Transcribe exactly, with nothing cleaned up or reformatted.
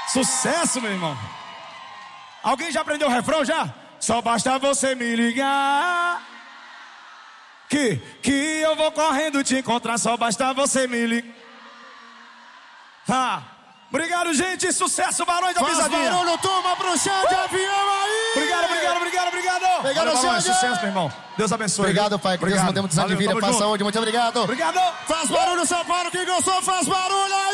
Sucesso, meu irmão. Alguém já aprendeu o refrão já? Só basta você me ligar Que, que eu vou correndo te encontrar. Só basta você me ligar. Ah, obrigado, gente. Sucesso, Barões da Pisadinha. Faz barulho, turma, pro chão de uh! avião aí. Obrigado, obrigado, obrigado, obrigado. Obrigado, Valeu, Barões, Xande. Sucesso, meu irmão. Deus abençoe. Obrigado, pai. Que obrigado. Deus nos dê muitos anos de vida, paz, saúde. Muito obrigado. Obrigado. Faz barulho, São Paulo. Quem gostou, faz barulho aí.